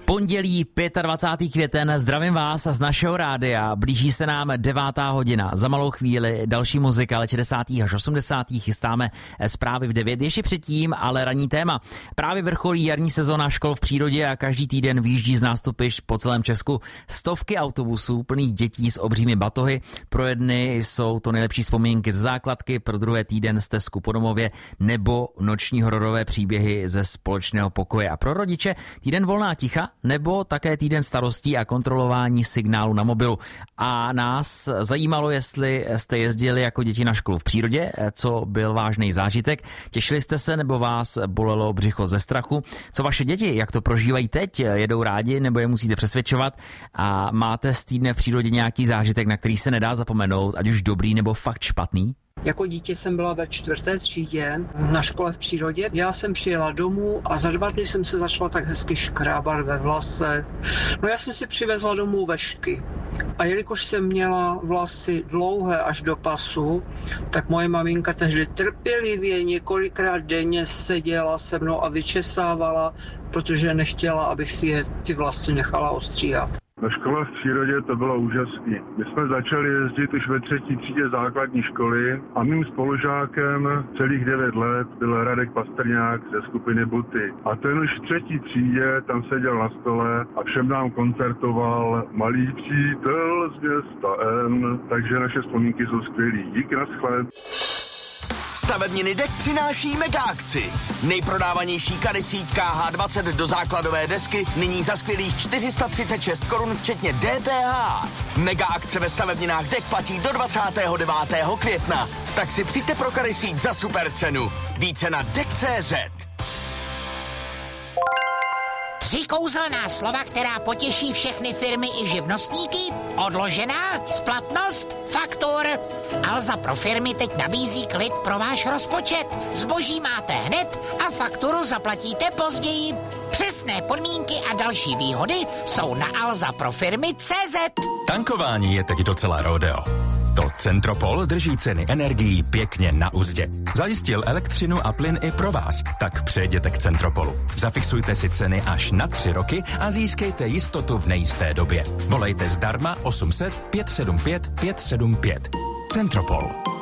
Pondělí 25. květen, zdravím vás z našeho rádia, blíží se nám 9. hodina. Za malou chvíli další muzika, ale 60. až 80. chystáme zprávy v 9. Ještě předtím, ale ranní téma. Právě vrcholí jarní sezóna škol v přírodě a každý týden vyjíždí z nástupišť po celém Česku stovky autobusů plných dětí s obřími batohy. Pro jedny jsou to nejlepší vzpomínky ze základky, pro druhé týden stezku po domově nebo noční hororové příběhy ze společného pokoje. A pro rodiče týden volná ticha nebo také týden starostí a kontrolování signálu na mobilu. A nás zajímalo, jestli jste jezdili jako děti na školu v přírodě, co byl vážný zážitek. Těšili jste se nebo vás bolelo břicho ze strachu? Co vaše děti, jak to prožívají teď? Jedou rádi nebo je musíte přesvědčovat? A máte z týdne v přírodě nějaký zážitek, na který se nedá zapomenout, ať už dobrý nebo fakt špatný? Jako dítě jsem byla ve 4. třídě na škole v přírodě. Já jsem přijela domů a za 2 dny jsem se začala tak hezky škrábat ve vlasech. No já jsem si přivezla domů vešky. A jelikož jsem měla vlasy dlouhé až do pasu, tak moje maminka tehdy trpělivě několikrát denně seděla se mnou a vyčesávala, protože nechtěla, abych si ty vlasy nechala ostříhat. Na škole v přírodě to bylo úžasné. My jsme začali jezdit už ve 3. třídě základní školy a mým spolužákem celých 9 let byl Radek Pastrňák ze skupiny Buty. A ten už v 3. třídě tam seděl na stole a všem nám koncertoval Malý přítel z města N, takže naše vzpomínky jsou skvělý. Díky, naschle. Stavebniny DEK přináší mega akci. Nejprodávanější kady síť KH20 do základové desky nyní za skvělých 436 korun včetně DPH. Mega akce ve stavebninách DEK platí do 29. května. Tak si přijďte pro kady síť za super cenu. Více na DEK.cz. 3 kouzelná slova, která potěší všechny firmy i živnostníky? Odložená, splatnost, faktur. Alza pro firmy teď nabízí klid pro váš rozpočet. Zboží máte hned a fakturu zaplatíte později. Přesné podmínky a další výhody jsou na alzaprofirmy.cz. Tankování je teď docela rodeo. To Centropol drží ceny energií pěkně na uzdě. Zajistil elektřinu a plyn i pro vás, tak přejděte k Centropolu. Zafixujte si ceny až na 3 roky a získejte jistotu v nejisté době. Volejte zdarma 800 575 575. Centropol.